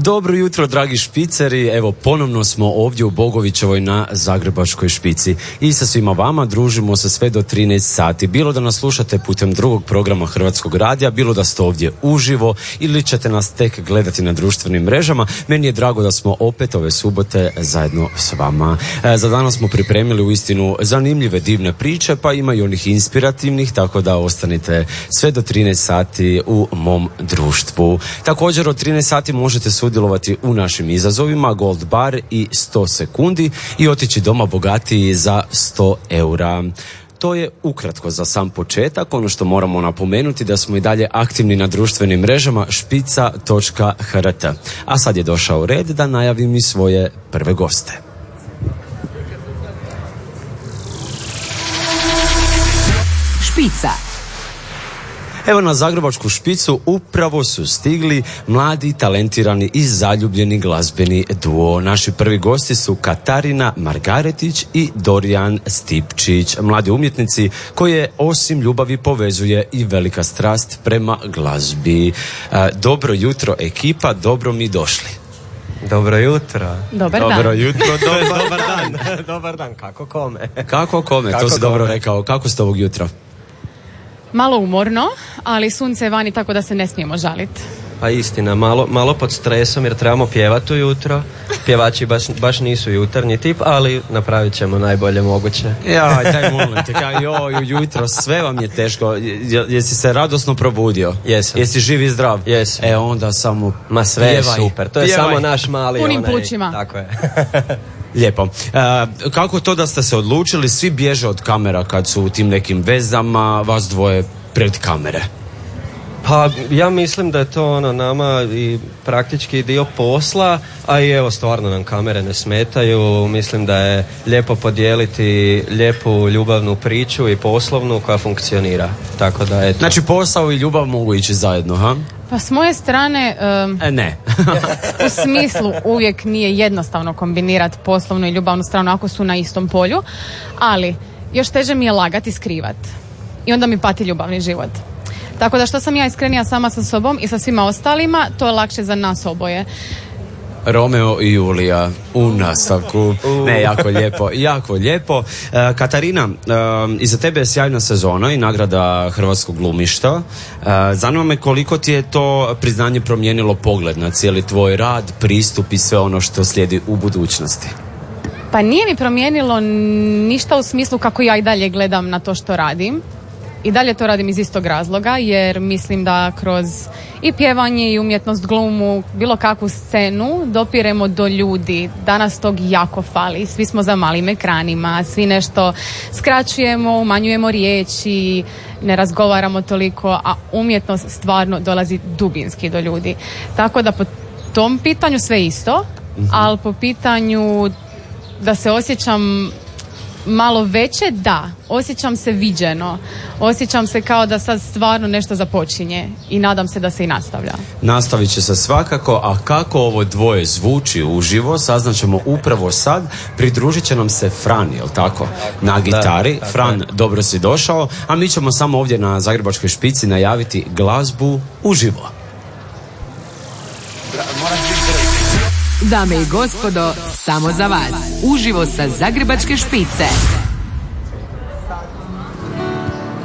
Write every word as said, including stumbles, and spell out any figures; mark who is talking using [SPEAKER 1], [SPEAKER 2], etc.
[SPEAKER 1] Dobro jutro, dragi špiceri, evo ponovno smo ovdje u Bogovićevoj na Zagrebačkoj špici i sa svima vama družimo se sve do trinaest sati, bilo da nas slušate putem drugog programa Hrvatskog radija, bilo da ste ovdje uživo ili ćete nas tek gledati na društvenim mrežama. Meni je drago da smo opet ove subote zajedno s vama. E, za danas smo pripremili uistinu zanimljive, divne priče, pa ima i onih inspirativnih, tako da ostanite sve do trinaest sati u mom društvu. Također od trinaest sati možete sudjelovati u našim izazovima Gold Bar i sto sekundi i otići doma bogatiji za sto eura. To je ukratko za sam početak. Ono što moramo napomenuti da smo i dalje aktivni na društvenim mrežama špica točka h r t. A sad je došao red da najavim i svoje prve goste.
[SPEAKER 2] Špica.
[SPEAKER 1] Evo na Zagrebačku špicu upravo su stigli mladi, talentirani i zaljubljeni glazbeni duo. Naši prvi gosti su Katarina Margaretić i Dorijan Stipčić, mladi umjetnici koje osim ljubavi povezuje i velika strast prema glazbi. Dobro jutro ekipa, dobro mi došli.
[SPEAKER 3] Dobro jutro.
[SPEAKER 2] Dobar dan.
[SPEAKER 1] Dobro jutro, dobar,
[SPEAKER 3] dobar dan. Dobar dan, kako kome?
[SPEAKER 1] Kako kome,
[SPEAKER 3] kako
[SPEAKER 1] to si
[SPEAKER 3] kome?
[SPEAKER 1] dobro rekao. Kako ste ovog jutra?
[SPEAKER 2] Malo umorno, ali sunce je vani tako da se ne smijemo žaliti.
[SPEAKER 3] Pa istina, malo, malo pod stresom jer trebamo pjevati ujutro. Pjevači baš, baš nisu jutarnji tip, ali napravit ćemo najbolje moguće.
[SPEAKER 1] Ja, daj molim te, kaj, joj, ujutro sve vam je teško. Je, jesi se radosno probudio?
[SPEAKER 3] Jesam.
[SPEAKER 1] Jesi živ i zdrav?
[SPEAKER 3] Jesam.
[SPEAKER 1] E onda samo
[SPEAKER 3] Ma sve je
[SPEAKER 1] pjevaj,
[SPEAKER 3] super, to je
[SPEAKER 1] pjevaj.
[SPEAKER 3] samo naš mali
[SPEAKER 2] Punim
[SPEAKER 3] onaj,
[SPEAKER 2] plućima.
[SPEAKER 3] Tako je.
[SPEAKER 1] Lijepo. E, kako to da ste se odlučili, svi bježe od kamera kad su u tim nekim vezama, vas dvoje pred kamere?
[SPEAKER 3] Pa ja mislim da je to ono nama i praktički dio posla, a i evo stvarno nam kamere ne smetaju. Mislim da je lijepo podijeliti lijepu ljubavnu priču i poslovnu koja funkcionira. Tako da eto.
[SPEAKER 1] Znači posao i ljubav mogu ići zajedno, ha?
[SPEAKER 2] Pa s moje strane, um,
[SPEAKER 1] E, ne.
[SPEAKER 2] u smislu uvijek nije jednostavno kombinirati poslovnu i ljubavnu stranu ako su na istom polju, ali još teže mi je lagati i skrivati. I onda mi pati ljubavni život. Tako da što sam ja iskrenija sama sa sobom i sa svima ostalima, to je lakše za nas oboje.
[SPEAKER 1] Romeo i Julija u nastavku. Ne, jako lijepo, jako lijepo. E, Katarina, e, iza tebe je sjajna sezona i nagrada Hrvatskog glumišta. E, zanima me koliko ti je to priznanje promijenilo pogled na cijeli tvoj rad, pristup i sve ono što slijedi u budućnosti.
[SPEAKER 2] Pa nije mi promijenilo ništa u smislu kako ja i dalje gledam na to što radim. I dalje to radim iz istog razloga jer mislim da kroz i pjevanje i umjetnost, glumu, bilo kakvu scenu dopiremo do ljudi. Danas tog jako fali. Svi smo za malim ekranima, svi nešto skraćujemo, umanjujemo riječi, ne razgovaramo toliko, a umjetnost stvarno dolazi dubinski do ljudi. Tako da po tom pitanju sve isto, mm-hmm. ali po pitanju da se osjećam malo veće, da, osjećam se viđeno, osjećam se kao da sad stvarno nešto započinje i nadam se da se i nastavlja.
[SPEAKER 1] Nastavit će se svakako, a kako ovo dvoje zvuči uživo saznaćemo upravo sad. Pridružit će nam se Fran, jel tako? Na gitari. Da, Fran, dobro si došao, a mi ćemo samo ovdje na Zagrebačkoj špici najaviti glazbu uživo.
[SPEAKER 2] Dame i gospodo, samo za vas, uživo sa Zagrebačke špice.